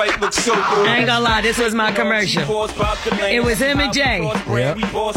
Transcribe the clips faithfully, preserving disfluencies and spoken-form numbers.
I ain't gonna lie, this was my commercial. It was him and Jay. Yep.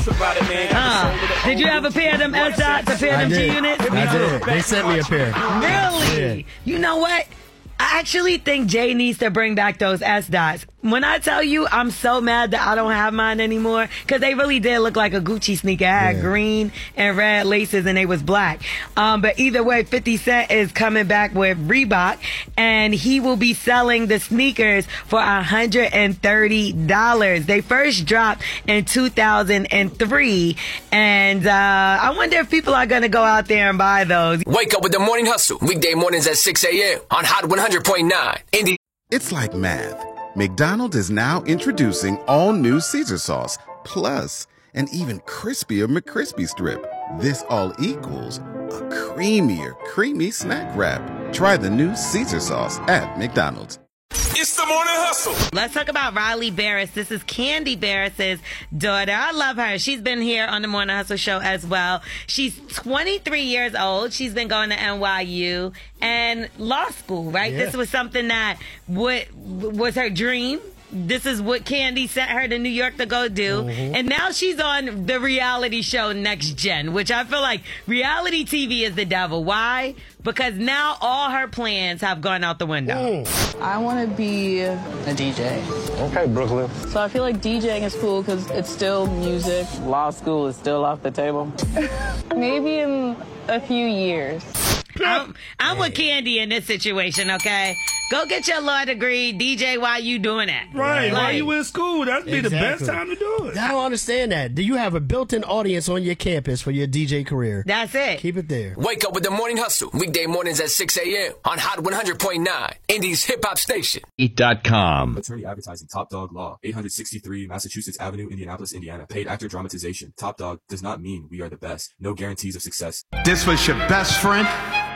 Uh, did you have a pair of them S dots, a pair of them G units? I did. They sent me a pair. Really? Yeah. You know what? I actually think Jay needs to bring back those S dots. When I tell you, I'm so mad that I don't have mine anymore because they really did look like a Gucci sneaker. I had Yeah. green and red laces and they was black. Um, but either way, fifty Cent is coming back with Reebok and he will be selling the sneakers for one hundred thirty dollars. They first dropped in two thousand three and uh, I wonder if people are going to go out there and buy those. Wake up with the Morning Hustle. Weekday mornings at six a.m. on Hot one hundred point nine. Indy. It's like math. McDonald's is now introducing all new Caesar sauce, plus an even crispier McCrispy strip. This all equals a creamier, creamy snack wrap. Try the new Caesar sauce at McDonald's. It's the Morning Hustle. Let's talk about Riley Barris. This is Candy Barris's daughter. I love her. She's been here on the Morning Hustle show as well. She's twenty-three years old. She's been going to N Y U and law school, right? Yeah. This was something that what was her dream. This is what Candy sent her to New York to go do. Mm-hmm. And now she's on the reality show Next Gen, which I feel like reality T V is the devil. Why? Because now all her plans have gone out the window. Mm. I want to be a D J. Okay, Brooklyn. So I feel like DJing is cool because it's still music. Law school is still off the table. Maybe in a few years. I'm, I'm with Candy in this situation, okay? Go get your law degree, D J, while you doing that. Right, while Like, you in school, that'd be the best Exactly. time to do it. I don't understand that. Do you have a built-in audience on your campus for your D J career? That's it. Keep it there. Wake up with the Morning Hustle. Weekday mornings at six a.m. on Hot one hundred point nine. Indy's hip hop station. Eat dot com. Attorney advertising. Top Dog Law. eight sixty-three Massachusetts Avenue, Indianapolis, Indiana. Paid actor dramatization. Top Dog does not mean we are the best. No guarantees of success. This was your best friend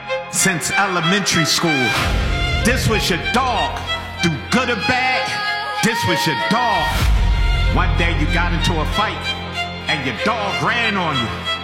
since elementary school. This was your dog. Through good or bad, this was your dog. One day you got into a fight and your dog ran on you.